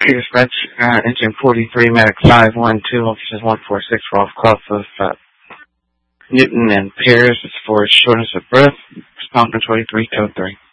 Dispatch, engine 43, medic 512, officers 146 for off call for Newton and Pierce. It's for shortness of breath. Response 23 code 3.